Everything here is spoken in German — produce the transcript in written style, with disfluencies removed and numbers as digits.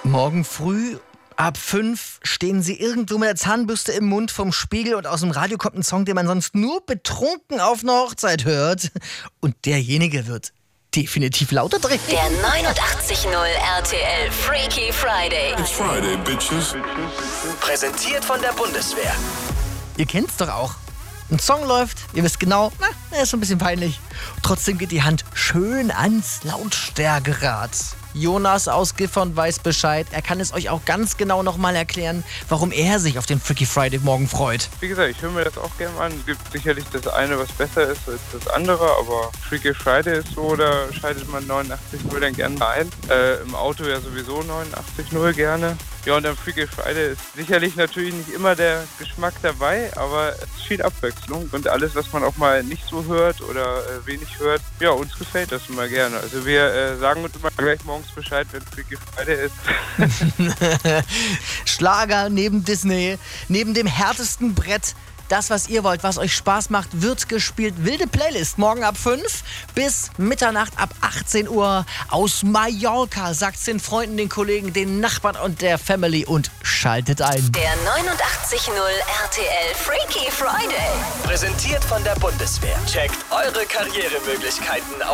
Morgen früh ab 5 stehen sie irgendwo mit der Zahnbürste im Mund vom Spiegel und aus dem Radio kommt ein Song, den man sonst nur betrunken auf einer Hochzeit hört. Und derjenige wird definitiv lauter drehen. Der 89.0 RTL Freaky Friday. It's Friday, bitches. Präsentiert von der Bundeswehr. Ihr kennt's doch auch. Ein Song läuft, ihr wisst genau, er ist schon ein bisschen peinlich. Trotzdem geht die Hand schön ans Lautstärkerad. Jonas aus Gifhorn weiß Bescheid. Er kann es euch auch ganz genau nochmal erklären, warum er sich auf den Freaky Friday morgen freut. Wie gesagt, ich höre mir das auch gerne an. Es gibt sicherlich das eine, was besser ist als das andere, aber Freaky Friday ist so, da schaltet man 89.0 dann gerne ein. Im Auto ja sowieso 89.0 gerne. Ja, und am Freaky Friday ist sicherlich natürlich nicht immer der Geschmack dabei, aber es ist viel Abwechslung und alles, was man auch mal nicht so hört oder wenig hört, ja, uns gefällt das immer gerne. Also wir sagen uns immer gleich morgens Bescheid, wenn Freaky Friday ist. Schlager neben Disney, neben dem härtesten Brett. Das, was ihr wollt, was euch Spaß macht, wird gespielt. Wilde Playlist morgen ab 5 bis Mitternacht ab 18 Uhr aus Mallorca. Sagt's den Freunden, den Kollegen, den Nachbarn und der Family und schaltet ein. Der 89.0 RTL Freaky Friday. Präsentiert von der Bundeswehr. Checkt eure Karrieremöglichkeiten auf